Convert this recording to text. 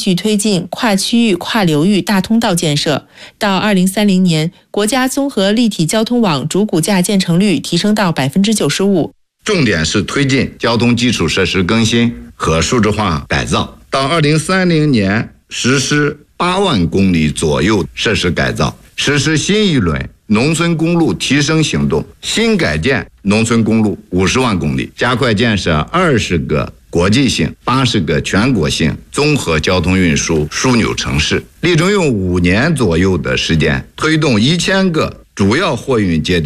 续推进跨区域、跨流域大通道建设，到2030年，国家综合立体交通网主骨架建成率提升到95%。 重点是推进交通基础设施更新和数字化改造，到2030年实施8万公里左右设施改造，实施新一轮农村公路提升行动，新改建农村公路50万公里，加快建设20个国际性、80个全国性综合交通运输枢纽城市，力争用5年左右的时间推动1000个主要货运节点